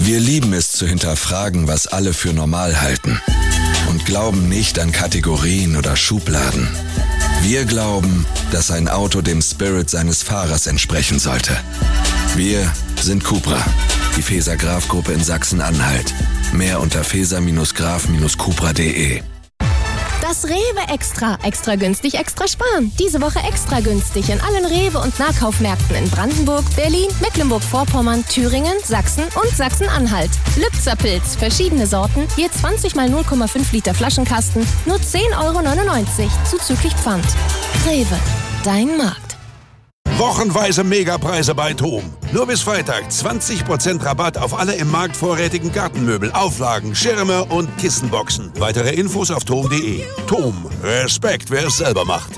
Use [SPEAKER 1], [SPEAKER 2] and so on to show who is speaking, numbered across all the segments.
[SPEAKER 1] Wir lieben es zu hinterfragen, was alle für normal halten und glauben nicht an Kategorien oder Schubladen. Wir glauben, dass ein Auto dem Spirit seines Fahrers entsprechen sollte. Wir sind Cupra, die Feser-Graf-Gruppe in Sachsen-Anhalt. Mehr unter feser-graf-cupra.de.
[SPEAKER 2] Das Rewe Extra. Extra günstig, extra sparen. Diese Woche extra günstig in allen Rewe- und Nahkaufmärkten in Brandenburg, Berlin, Mecklenburg-Vorpommern, Thüringen, Sachsen und Sachsen-Anhalt. Lübzer Pilz, verschiedene Sorten, je 20 mal 0,5 Liter Flaschenkasten, nur 10,99 € zuzüglich Pfand. Rewe, dein Markt.
[SPEAKER 3] Wochenweise Megapreise bei TOM. Nur bis Freitag 20% Rabatt auf alle im Markt vorrätigen Gartenmöbel, Auflagen, Schirme und Kissenboxen. Weitere Infos auf tom.de. TOM. Respekt, wer es selber macht.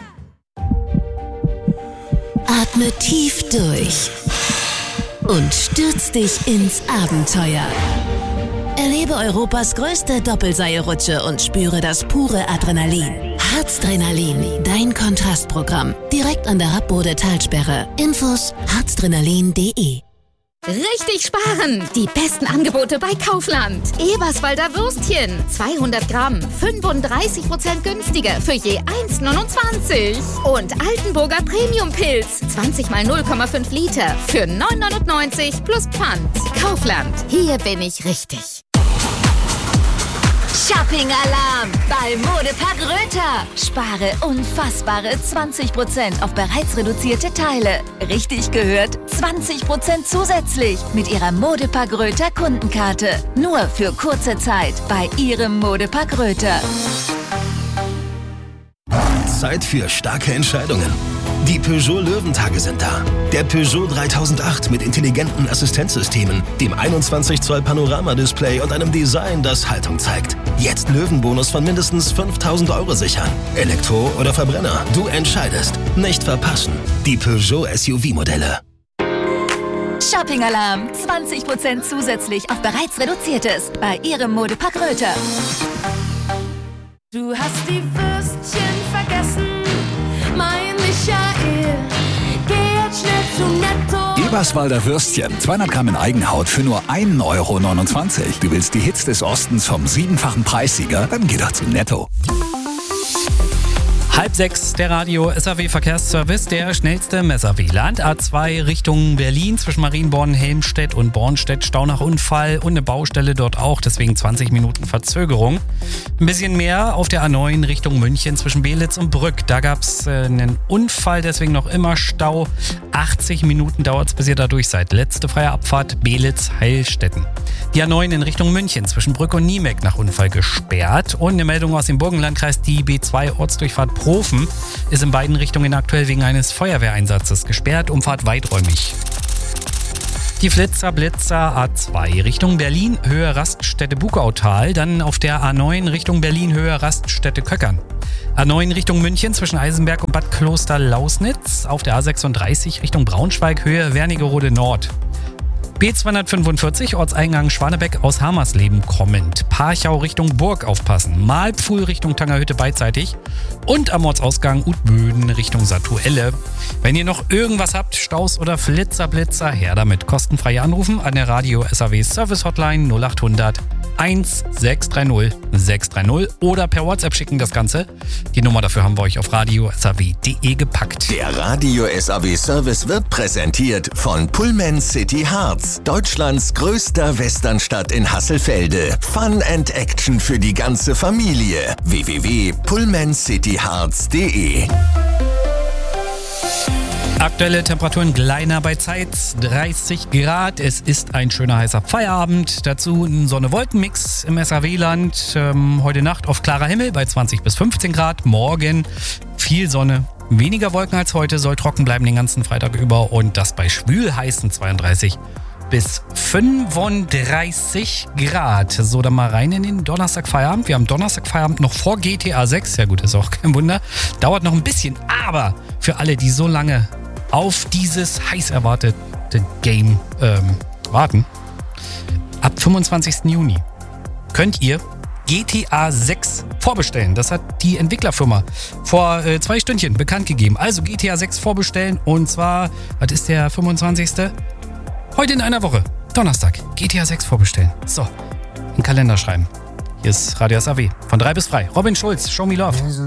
[SPEAKER 4] Atme tief durch und stürz dich ins Abenteuer. Erlebe Europas größte Doppelseilrutsche und spüre das pure Adrenalin. Harzdrenalin, dein Kontrastprogramm. Direkt an der Happbode-Talsperre. Infos harzdrenalin.de.
[SPEAKER 5] Richtig sparen! Die besten Angebote bei Kaufland. Eberswalder Würstchen, 200 Gramm, 35% günstiger für je 1,29. Und Altenburger Premium-Pilz, 20 mal 0,5 Liter für 9,99 plus Pfand. Kaufland, hier bin ich richtig.
[SPEAKER 6] Shopping-Alarm bei Modepark Röther. Spare unfassbare 20% auf bereits reduzierte Teile. Richtig gehört, 20% zusätzlich mit Ihrer Modepark Röther Kundenkarte. Nur für kurze Zeit bei Ihrem Modepark Röther.
[SPEAKER 7] Zeit für starke Entscheidungen. Die Peugeot Löwentage sind da. Der Peugeot 3008 mit intelligenten Assistenzsystemen, dem 21 Zoll Panoramadisplay und einem Design, das Haltung zeigt. Jetzt Löwenbonus von mindestens 5.000 € sichern. Elektro oder Verbrenner, du entscheidest. Nicht verpassen. Die Peugeot SUV-Modelle.
[SPEAKER 6] Shopping-Alarm, 20% zusätzlich auf bereits reduziertes bei Ihrem Modepark Röther.
[SPEAKER 8] Du hast die Würstchen vergessen, mein Michael. Geh jetzt schnell zu Netto.
[SPEAKER 9] Eberswalder Würstchen, 200 Gramm in Eigenhaut für nur 1,29 €. Du willst die Hits des Ostens vom 7-fachen Preissieger? Dann geh doch zu Netto.
[SPEAKER 10] 5:30, der Radio-SAW-Verkehrsservice, der schnellste Messer-WLAN. A2 Richtung Berlin zwischen Marienborn, Helmstedt und Bornstedt. Stau nach Unfall und eine Baustelle dort auch, deswegen 20 Minuten Verzögerung. Ein bisschen mehr auf der A9 Richtung München zwischen Belitz und Brück. Da gab es einen Unfall, deswegen noch immer Stau. 80 Minuten dauert es, bis ihr da durch seid. Letzte freie Abfahrt Belitz-Heilstätten. Die A9 in Richtung München zwischen Brück und Niemeck nach Unfall gesperrt. Und eine Meldung aus dem Burgenlandkreis, die B2 Ortsdurchfahrt Profen ist in beiden Richtungen aktuell wegen eines Feuerwehreinsatzes gesperrt, Umfahrt weiträumig. Die Blitzer A2 Richtung Berlin, Höhe Raststätte Bukautal, dann auf der A9 Richtung Berlin, Höhe Raststätte Köckern. A9 Richtung München zwischen Eisenberg und Bad Kloster-Lausnitz, auf der A36 Richtung Braunschweig, Höhe Wernigerode Nord. B245, Ortseingang Schwanebeck aus Hamersleben kommend. Parchau Richtung Burg aufpassen. Malpfuhl Richtung Tangerhütte beidseitig. Und am Ortsausgang Utböden Richtung Satuelle. Wenn ihr noch irgendwas habt, Staus oder Blitzer, her damit. Kostenfrei anrufen an der Radio-SAW Service Hotline 0800 1630 630 oder per WhatsApp schicken das Ganze. Die Nummer dafür haben wir euch auf radio-saw.de gepackt.
[SPEAKER 11] Der Radio-SAW Service wird präsentiert von Pullman City Harz, Deutschlands größter Westernstadt in Hasselfelde. Fun and Action für die ganze Familie. www.pullmancityharz.de.
[SPEAKER 10] Aktuelle Temperaturen kleiner bei Zeitz, 30 Grad. Es ist ein schöner heißer Feierabend. Dazu ein Sonne-Wolken-Mix im SAW-Land. Heute Nacht auf klarer Himmel bei 20 bis 15 Grad. Morgen viel Sonne, weniger Wolken als heute. Soll trocken bleiben den ganzen Freitag über. Und das bei schwül-heißen 32 bis 35 Grad. So, dann mal rein in den Donnerstag-Feierabend. Wir haben Donnerstag-Feierabend noch vor GTA 6. Ja gut, ist auch kein Wunder. Dauert noch ein bisschen. Aber für alle, die so lange auf dieses heiß erwartete Game warten, ab 25. Juni könnt ihr GTA 6 vorbestellen. Das hat die Entwicklerfirma vor 2 Stündchen bekannt gegeben. Also GTA 6 vorbestellen und zwar, was ist der 25.? Heute in einer Woche, Donnerstag. GTA 6 vorbestellen. So, in den Kalender schreiben. Hier ist Radio SAW. Von 3 bis frei. Robin Schulz, Show Me Love.